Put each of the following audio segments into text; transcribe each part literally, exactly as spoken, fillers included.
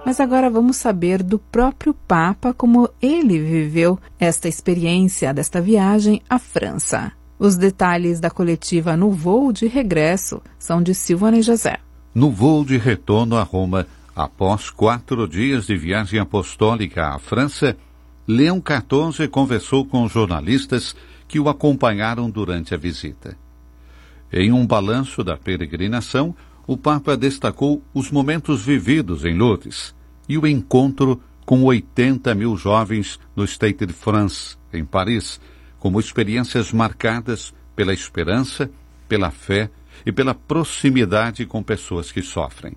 Mas agora vamos saber do próprio Papa como ele viveu esta experiência desta viagem à França. Os detalhes da coletiva no voo de regresso são de Silvana e José. No voo de retorno a Roma, após quatro dias de viagem apostólica à França, Leão quatorze conversou com os jornalistas que o acompanharam durante a visita. Em um balanço da peregrinação, o Papa destacou os momentos vividos em Lourdes e o encontro com oitenta mil jovens no Stade de France, em Paris, como experiências marcadas pela esperança, pela fé e pela proximidade com pessoas que sofrem.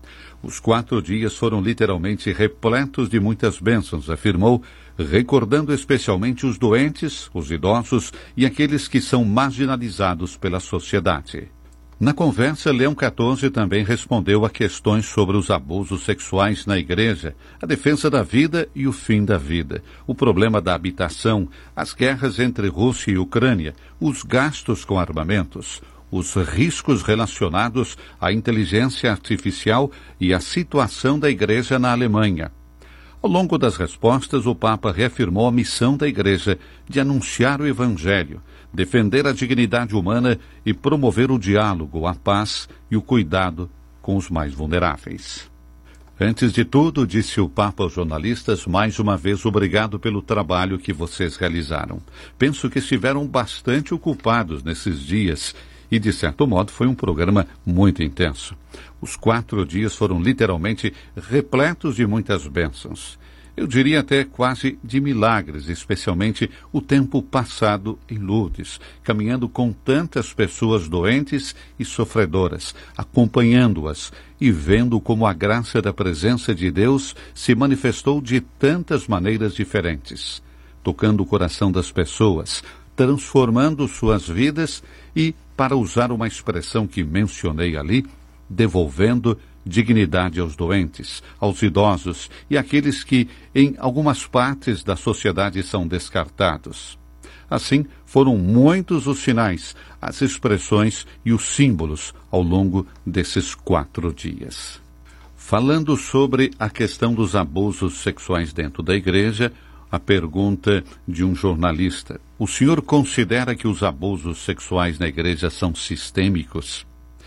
Os quatro dias foram literalmente repletos de muitas bênçãos, afirmou, recordando especialmente os doentes, os idosos e aqueles que são marginalizados pela sociedade. Na conversa, Leão quatorze também respondeu a questões sobre os abusos sexuais na Igreja, a defesa da vida e o fim da vida, o problema da habitação, as guerras entre Rússia e Ucrânia, os gastos com armamentos, os riscos relacionados à inteligência artificial e a situação da Igreja na Alemanha. Ao longo das respostas, o Papa reafirmou a missão da Igreja de anunciar o Evangelho, defender a dignidade humana e promover o diálogo, a paz e o cuidado com os mais vulneráveis. Antes de tudo, disse o Papa aos jornalistas, mais uma vez obrigado pelo trabalho que vocês realizaram. Penso que estiveram bastante ocupados nesses dias e, de certo modo, foi um programa muito intenso. Os quatro dias foram literalmente repletos de muitas bênçãos. Eu diria até quase de milagres, especialmente o tempo passado em Lourdes, caminhando com tantas pessoas doentes e sofredoras, acompanhando-as e vendo como a graça da presença de Deus se manifestou de tantas maneiras diferentes, tocando o coração das pessoas, transformando suas vidas e, para usar uma expressão que mencionei ali, devolvendo dignidade aos doentes, aos idosos e àqueles que, em algumas partes da sociedade, são descartados. Assim, foram muitos os sinais, as expressões e os símbolos ao longo desses quatro dias. Falando sobre a questão dos abusos sexuais dentro da Igreja, a pergunta de um jornalista: o senhor considera que os abusos sexuais na Igreja são sistêmicos?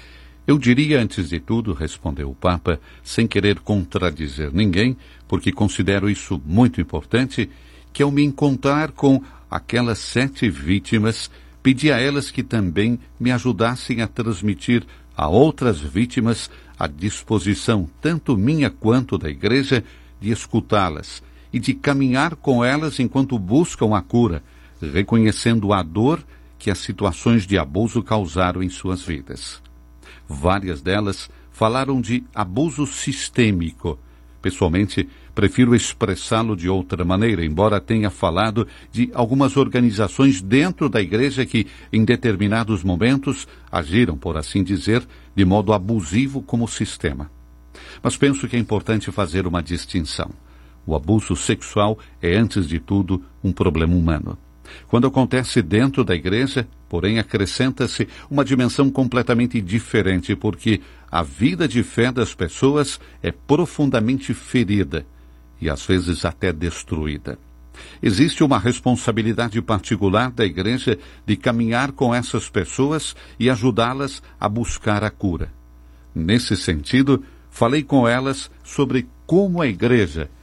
Eu diria, antes de tudo, respondeu o Papa, sem querer contradizer ninguém, porque considero isso muito importante, que ao me encontrar com aquelas sete vítimas, pedi a elas que também me ajudassem a transmitir a outras vítimas a disposição, tanto minha quanto da Igreja, de escutá-las e de caminhar com elas enquanto buscam a cura, reconhecendo a dor que as situações de abuso causaram em suas vidas. Várias delas falaram de abuso sistêmico. Pessoalmente, prefiro expressá-lo de outra maneira, embora tenha falado de algumas organizações dentro da Igreja que, em determinados momentos, agiram, por assim dizer, de modo abusivo como sistema. Mas penso que é importante fazer uma distinção. O abuso sexual é, antes de tudo, um problema humano. Quando acontece dentro da Igreja, porém, acrescenta-se uma dimensão completamente diferente, porque a vida de fé das pessoas é profundamente ferida e, às vezes, até destruída. Existe uma responsabilidade particular da Igreja de caminhar com essas pessoas e ajudá-las a buscar a cura. Nesse sentido, falei com elas sobre como a Igreja